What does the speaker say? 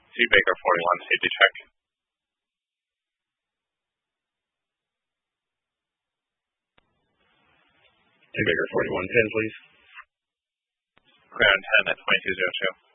2 Baker 41, safety check. 2 Baker 41, 10, please. Clear on 10 at 2202.